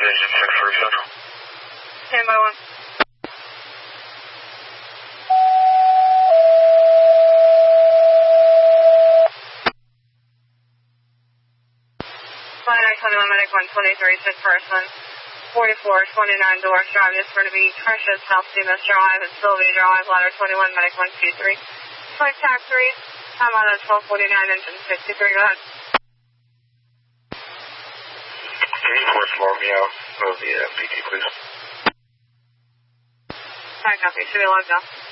Engine 6 Central. Standby 1. Medic 123, 6 person, 4429 Doris Drive. This is going to be Precious, South Seamus Drive, and Sylvia Drive, ladder 21, Medic 123. Flight taxi, time on at 1249, engine 63, go ahead. Can you force loan me out of the PT, please? Alright, copy, should be logged up.